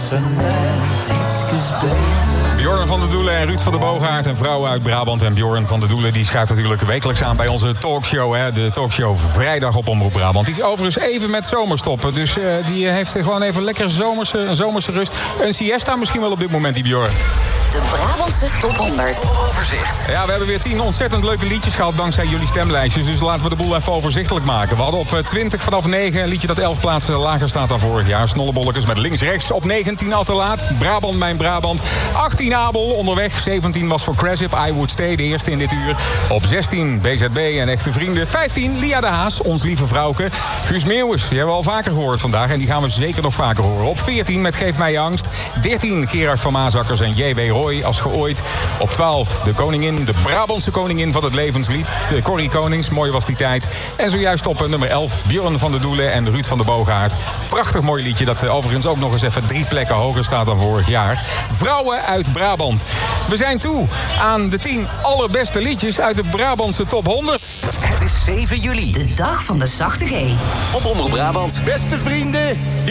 Bjorn van der Doelen en Ruud van der Boogaard en vrouwen uit Brabant. En Bjorn van der Doelen die schuift natuurlijk wekelijks aan bij onze talkshow. Hè? De talkshow vrijdag op Omroep Brabant. Die is overigens even met zomerstoppen. Dus die heeft gewoon even lekker zomerse rust. Een siesta misschien wel op dit moment, die Bjorn. De Brabantse Top 100. Overzicht. Ja, we hebben weer 10 ontzettend leuke liedjes gehad dankzij jullie stemlijstjes. Dus laten we de boel even overzichtelijk maken. We hadden op 20 vanaf 9 een liedje dat 11 plaatsen lager staat dan vorig jaar. Snollebollekes met links-rechts. Op 19 al te laat. Brabant, mijn Brabant. 18 Abel, onderweg. 17 was voor Crasip, I Would Stay, de eerste in dit uur. Op 16 BZB en Echte Vrienden. 15 Lia de Haas, ons lieve vrouwke. Guus Meeuwis, die hebben we al vaker gehoord vandaag. En die gaan we zeker nog vaker horen. Op 14 met Geef mij angst. 13 Gerard van Maasakkers en J.W. Roy als geooid. Op 12 de koningin, de Brabantse koningin van het levenslied. Corrie Konings, mooi was die tijd. En zojuist op nummer 11 Bjorn van der Doelen en Ruud van der Boogaard. Prachtig mooi liedje dat overigens ook nog eens even 3 plekken hoger staat dan vorig jaar. Vrouwen uit Brabant. We zijn toe aan de 10 allerbeste liedjes uit de Brabantse top 100. Het is 7 juli. De dag van de zachte G. Op Omroep Brabant. Beste vrienden.